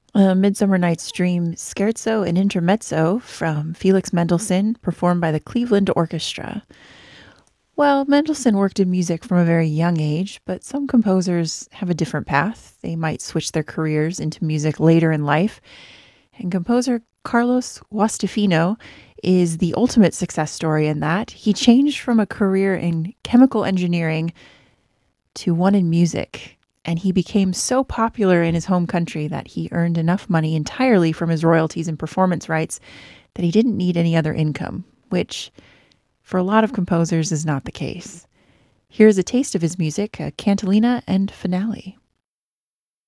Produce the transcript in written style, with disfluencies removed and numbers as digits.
Midsummer Night's Dream Scherzo and Intermezzo from Felix Mendelssohn, performed by the Cleveland Orchestra. Well, Mendelssohn worked in music from a very young age, but some composers have a different path. They might switch their careers into music later in life. And composer Carlos Guastavino is the ultimate success story in that. He changed from a career in chemical engineering to one in music. And he became so popular in his home country that he earned enough money entirely from his royalties and performance rights that he didn't need any other income, which for a lot of composers is not the case. Here's a taste of his music, a cantilena and finale.